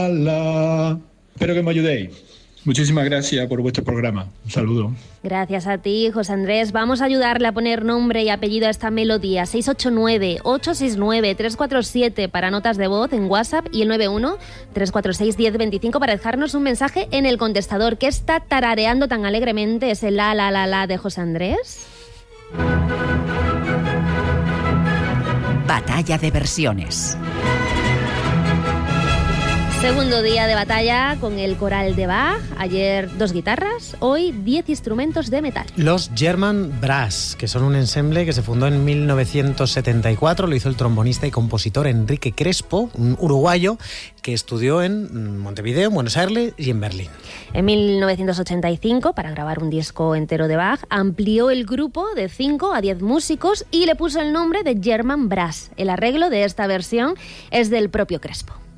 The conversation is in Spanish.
Espero que me ayudéis. Muchísimas gracias por vuestro programa. Un saludo. Gracias a ti, José Andrés. Vamos a ayudarle a poner nombre y apellido a esta melodía. 689-869-347 para notas de voz en WhatsApp y el 91-346-1025 para dejarnos un mensaje en el contestador. ¿Qué está tarareando tan alegremente ese la de José Andrés? Batalla de versiones. Segundo día de batalla con el coral de Bach. Ayer 2 guitarras, hoy 10 instrumentos de metal. Los German Brass, que son un ensemble que se fundó en 1974, lo hizo el trombonista y compositor Enrique Crespo, un uruguayo que estudió en Montevideo, en Buenos Aires y en Berlín. En 1985, para grabar un disco entero de Bach, amplió el grupo de 5 a 10 músicos y le puso el nombre de German Brass. El arreglo de esta versión es del propio Crespo.